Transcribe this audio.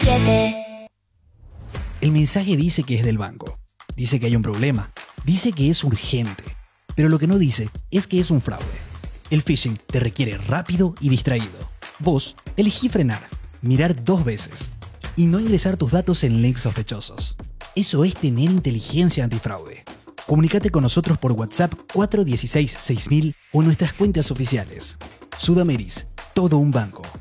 El mensaje dice que es del banco, dice que hay un problema, dice que es urgente, pero lo que no dice es que es un fraude. El phishing te requiere rápido y distraído. Vos elegí frenar, mirar 2 veces y no ingresar tus datos en links sospechosos. Eso es tener inteligencia antifraude. Comunícate con nosotros por WhatsApp 416 6000 o nuestras cuentas oficiales. Sudameris, todo un banco.